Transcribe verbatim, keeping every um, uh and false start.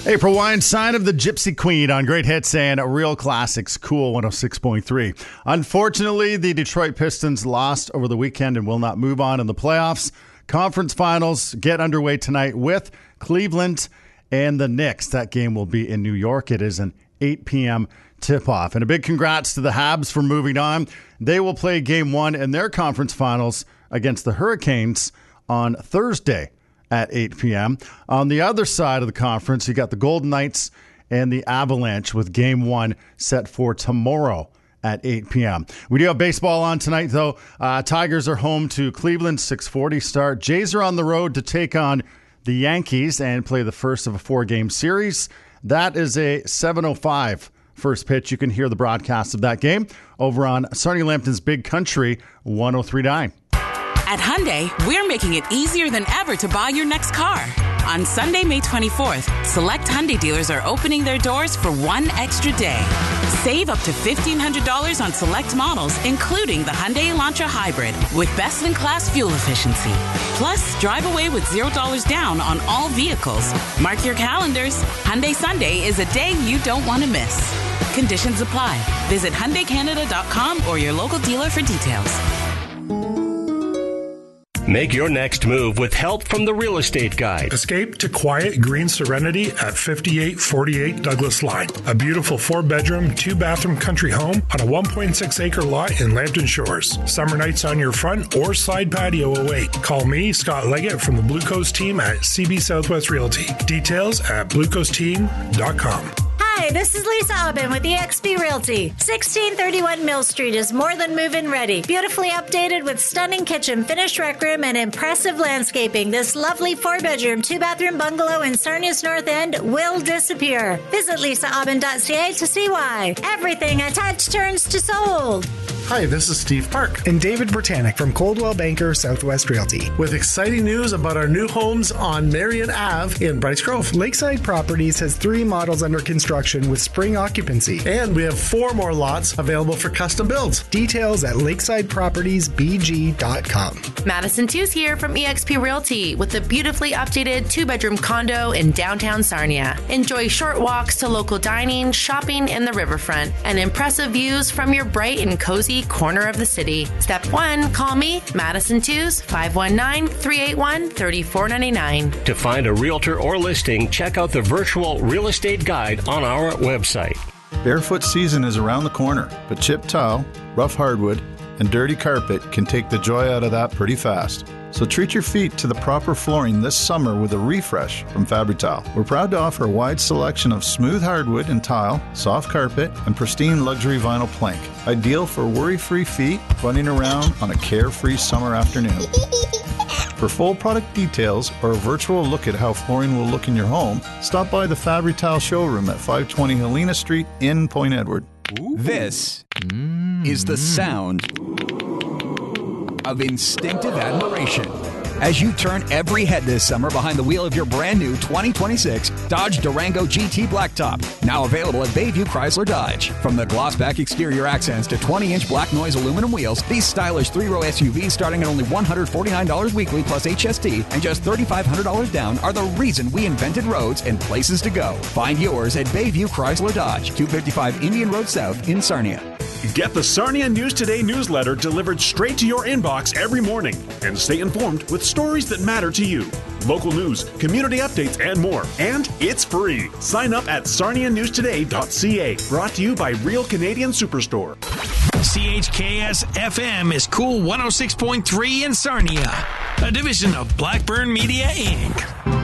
April Wine, Sign of the Gypsy Queen on Great Hits and Real Classics, Cool one oh six point three. Unfortunately, the Detroit Pistons lost over the weekend and will not move on in the playoffs. Conference finals get underway tonight with Cleveland and the Knicks. That game will be in New York. It is an eight p.m. tip-off. And a big congrats to the Habs for moving on. They will play game one in their conference finals against the Hurricanes on Thursday at eight p.m. On the other side of the conference, you got the Golden Knights and the Avalanche with game one set for tomorrow at eight p.m. We do have baseball on tonight, though. Uh, Tigers are home to Cleveland, six forty start. Jays are on the road to take on the Yankees and play the first of a four-game series. That is a seven oh five first pitch. You can hear the broadcast of that game over on Sarnia Lambton's Big Country one oh three point nine. At Hyundai, we're making it easier than ever to buy your next car. On Sunday, May twenty-fourth, select Hyundai dealers are opening their doors for one extra day. Save up to fifteen hundred dollars on select models, including the Hyundai Elantra Hybrid, with best-in-class fuel efficiency. Plus, drive away with zero dollars down on all vehicles. Mark your calendars. Hyundai Sunday is a day you don't want to miss. Conditions apply. Visit Hyundai Canada dot com or your local dealer for details. Make your next move with help from the Real Estate Guide. Escape to quiet green serenity at fifty-eight forty-eight Douglas Line. A beautiful four-bedroom, two-bathroom country home on a one point six acre lot in Lambton Shores. Summer nights on your front or side patio await. Call me, Scott Leggett, from the Blue Coast team at C B Southwest Realty. Details at blue coast team dot com. Hi, this is Lisa Aubin with E X P Realty. sixteen thirty-one Mill Street is more than move-in ready. Beautifully updated with stunning kitchen, finished rec room, and impressive landscaping. This lovely four-bedroom, two-bathroom bungalow in Sarnia's North End will disappear. Visit lisa aubin dot c a to see why. Everything a touch turns to sold. Hi, this is Steve Park and David Britannic from Coldwell Banker Southwest Realty with exciting news about our new homes on Marion Avenue in Bryce Grove. Lakeside Properties has three models under construction with spring occupancy, and we have four more lots available for custom builds. Details at lakeside properties b g dot com. Madison Tews here from E X P Realty with a beautifully updated two-bedroom condo in downtown Sarnia. Enjoy short walks to local dining, shopping in the riverfront, and impressive views from your bright and cozy corner of the city. Step one, call me, Madison Tews, five one nine, three eight one, three four nine nine. To find a realtor or listing, check out the virtual real estate guide on our website. Barefoot season is around the corner, but chipped tile, rough hardwood, and dirty carpet can take the joy out of that pretty fast. So treat your feet to the proper flooring this summer with a refresh from Fabri-Tile. We're proud to offer a wide selection of smooth hardwood and tile, soft carpet, and pristine luxury vinyl plank. Ideal for worry-free feet running around on a carefree summer afternoon. For full product details or a virtual look at how flooring will look in your home, stop by the Fabri-Tile showroom at five twenty Helena Street in Point Edward. Ooh. This mm. is the sound of instinctive admiration as you turn every head this summer behind the wheel of your brand new twenty twenty-six Dodge Durango G T Blacktop. Now available at Bayview Chrysler Dodge. From the gloss-back exterior accents to twenty inch black noise aluminum wheels, these stylish three-row S U Vs starting at only one hundred forty-nine dollars weekly plus H S T and just three thousand five hundred dollars down are the reason we invented roads and places to go. Find yours at Bayview Chrysler Dodge, two fifty-five Indian Road South in Sarnia. Get the Sarnia News Today newsletter delivered straight to your inbox every morning and stay informed with stories that matter to you. Local news, community updates, and more. And it's free. Sign up at sarnia news today dot c a. Brought to you by Real Canadian Superstore. C H K S F M is Cool one oh six point three in Sarnia, a division of Blackburn Media, Incorporated.